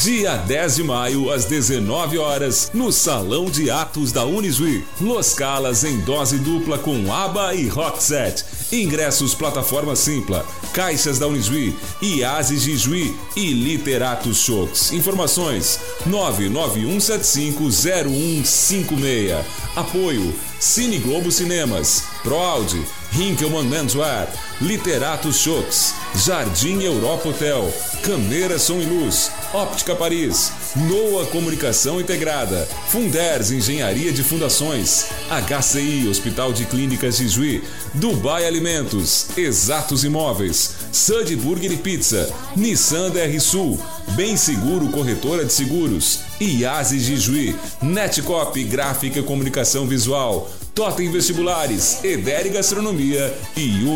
Dia 10 de maio, às 19 horas, no Salão de Atos da Unisui. Los Calas em dose dupla com ABBA e Roxette. Ingressos plataforma Simpla, Caixas da Unisui, IASES de Juí e Literatos Shows. Informações 991750156. Apoio Cine Globo Cinemas, ProAude, Hinkelmann Menswear, Literatos Shows, Jardim Europa Hotel, Câmera Som e Luz, Óptica Paris, Noa Comunicação Integrada, Funders Engenharia de Fundações, HCI Hospital de Clínicas de Juí, Dubai Alimentos, Exatos Imóveis, Sud Burger e Pizza, Nissan DR Sul, Bem Seguro Corretora de Seguros, IASES de Juí, Netcop Gráfica e Comunicação Visual, Totem Vestibulares, Edere Gastronomia e